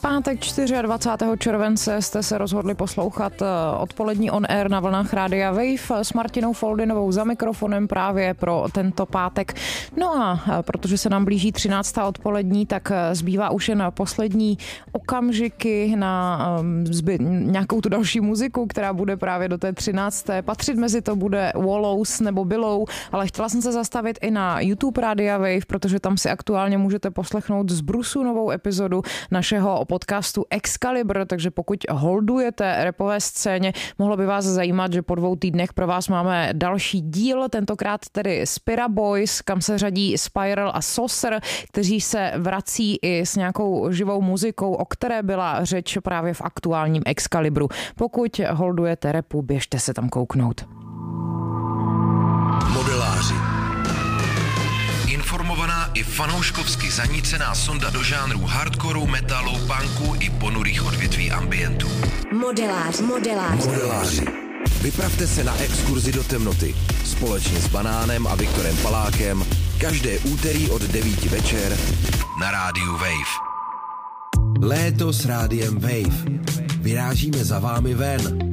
pátek 24. července jste se rozhodli poslouchat odpolední On Air na vlnách Rádia Wave s Martinou Foldinovou za mikrofonem právě pro tento pátek. No a protože se nám blíží 13. odpolední, tak zbývá už jen poslední okamžiky na nějakou tu další muziku, která bude právě do té 13. patřit. Mezi to bude Wallows nebo Below, ale chtěla jsem se zastavit i na YouTube Rádia Wave, protože tam si aktuálně můžete poslechnout z Brusu novou epizodu našeho podcastu Excalibur, takže pokud holdujete rapové scéně, mohlo by vás zajímat, že po 2 týdnech pro vás máme další díl, tentokrát tedy Spira Boys, kam se řadí Spiral a Saucer, kteří se vrací i s nějakou živou muzikou, o které byla řeč právě v aktuálním Excalibru. Pokud holdujete rapu, běžte se tam kouknout. Modeláři. Informovaná i fanouškovsky zanícená sonda do žánrů hardcoreu, metalu, punku i ponurých odvětví ambientu. Modeláři. Vypravte se na exkurzi do temnoty společně s Banánem a Viktorem Palákem každé úterý od 9 večer na rádiu Wave. Léto s rádiem Wave. Vyrážíme za vámi ven.